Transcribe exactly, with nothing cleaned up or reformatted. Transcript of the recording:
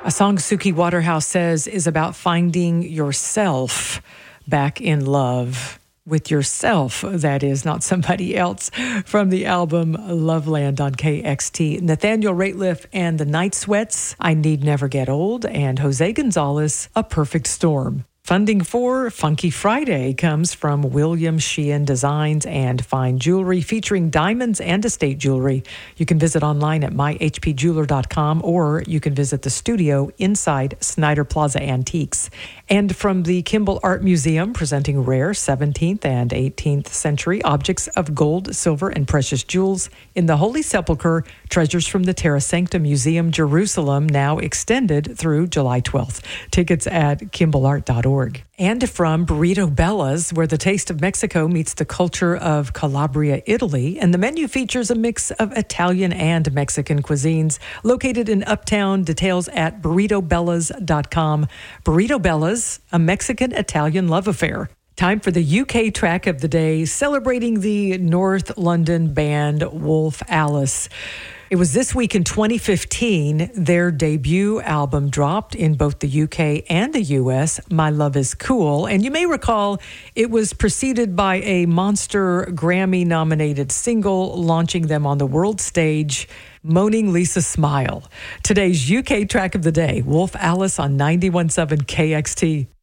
A song Suki Waterhouse says is about finding yourself back in love with yourself, that is, not somebody else, from the album Loveland on K X T. Nathaniel Rateliff and the Night Sweats, I Need Never Get Old, and Jose Gonzalez, A Perfect Storm. Funding for Funky Friday comes from William Sheehan Designs and Fine Jewelry, featuring diamonds and estate jewelry. You can visit online at my h p jeweler dot com, or you can visit the studio inside Snyder Plaza Antiques. And from the Kimball Art Museum, presenting rare seventeenth and eighteenth century objects of gold, silver, and precious jewels in the Holy Sepulchre, Treasures from the Terra Sancta Museum, Jerusalem, now extended through July twelfth. Tickets at kimball art dot org. And from Burrito Bella's, where the taste of Mexico meets the culture of Calabria, Italy, and the menu features a mix of Italian and Mexican cuisines. Located in Uptown, details at burrito bellas dot com. Burrito Bella's, a Mexican-Italian love affair. Time for the U K track of the day, celebrating the North London band Wolf Alice. It was this week in twenty fifteen, their debut album dropped in both the U K and the U S, My Love Is Cool. And you may recall it was preceded by a monster Grammy-nominated single launching them on the world stage, Moaning Lisa Smile. Today's U K track of the day, Wolf Alice on ninety-one point seven K X T.